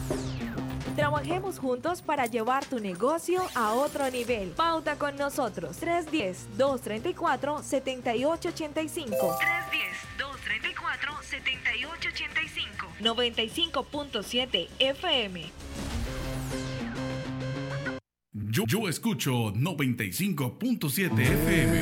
Trabajemos juntos para llevar tu negocio a otro nivel. Pauta con nosotros. 310-234-7885. 310-234-7885. 95.7 FM. Yo escucho 95.7 FM.